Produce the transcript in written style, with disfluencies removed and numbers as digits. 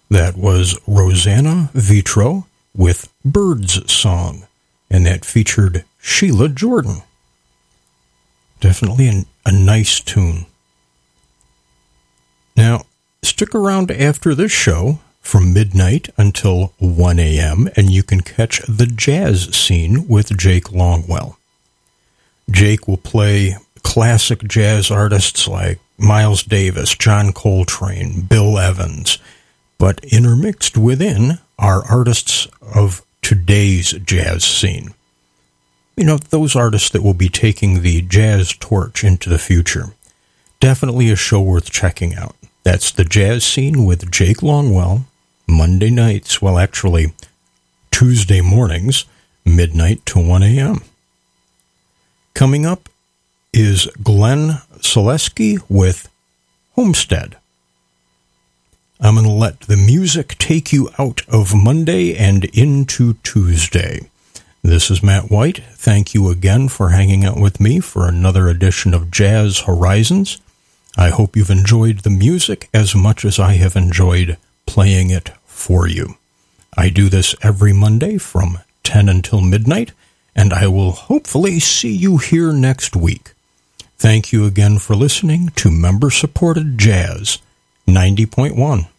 That was Rosanna Vitro with Bird's Song, and that featured Sheila Jordan. Definitely a nice tune. Now, stick around after this show from midnight until 1 a.m., and you can catch the jazz scene with Jake Longwell. Jake will play classic jazz artists like Miles Davis, John Coltrane, Bill Evans, but intermixed within are artists of today's jazz scene. You know, those artists that will be taking the jazz torch into the future. Definitely a show worth checking out. That's the jazz scene with Jake Longwell, Monday nights, well, actually, Tuesday mornings, midnight to 1 a.m. Coming up is Glenn Selesky with Homestead. I'm going to let the music take you out of Monday and into Tuesday. This is Matt White. Thank you again for hanging out with me for another edition of Jazz Horizons. I hope you've enjoyed the music as much as I have enjoyed playing it for you. I do this every Monday from 10 until midnight, and I will hopefully see you here next week. Thank you again for listening to member-supported Jazz 90.1.